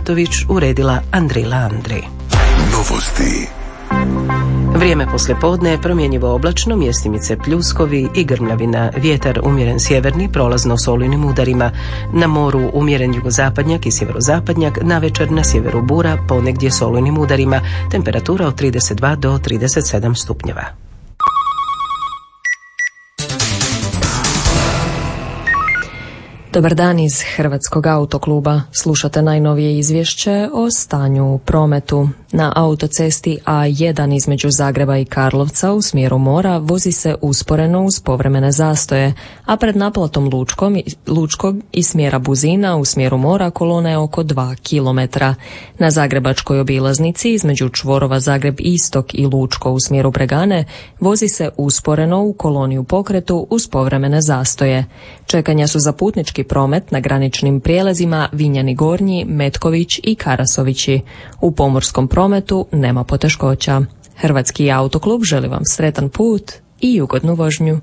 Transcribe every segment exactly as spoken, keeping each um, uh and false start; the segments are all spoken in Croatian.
Matović uredila Andrila Andri. Novosti. Vrijeme poslijepodne promjenjivo oblačno, mjestimice pljuskovi i grmljavina, vjetar umjeren sjeverni, prolazno s olujnim udarima. Na moru umjeren jugozapadnjak i sjeverozapadnjak, navečer na sjeveru bura, ponegdje s olujnim udarima, temperatura od trideset dva do trideset sedam stupnjeva. Dobar dan iz Hrvatskog autokluba. Slušate najnovije izvješće o stanju u prometu. Na autocesti A jedan između Zagreba i Karlovca u smjeru mora vozi se usporeno uz povremene zastoje, a pred naplatom Lučkom, Lučkog i smjera Buzina u smjeru mora kolona je oko dva kilometra. Na zagrebačkoj obilaznici između čvorova Zagreb Istok i Lučko u smjeru Bregane vozi se usporeno u koloni u pokretu uz povremene zastoje. Čekanja su za putnički promet na graničnim prijelazima Vinjani Gornji, Metković i Karasovići. U pomorskom prometu nema poteškoća. Hrvatski autoklub želi vam sretan put i ugodnu vožnju.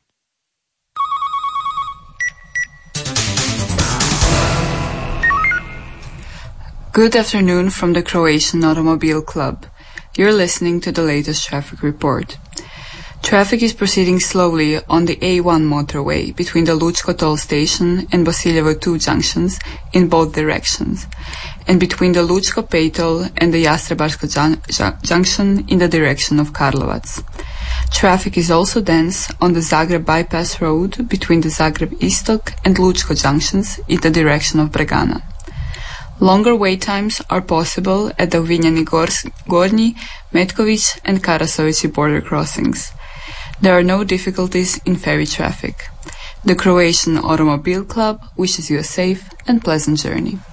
Good afternoon from the Croatian Automobile Club. You're listening to the latest traffic report. Traffic is proceeding slowly on the A one motorway between the Lučko toll station and Vasiljevo two junctions in both directions, and between the Lučko pay toll and the Jastrebarsko jun- jun- junction in the direction of Karlovac. Traffic is also dense on the Zagreb bypass road between the Zagreb Istok and Lučko junctions in the direction of Bregana. Longer wait times are possible at the Vinjani Gornji, Metković and Karasovići border crossings. There are no difficulties in ferry traffic. The Croatian Automobile Club wishes you a safe and pleasant journey.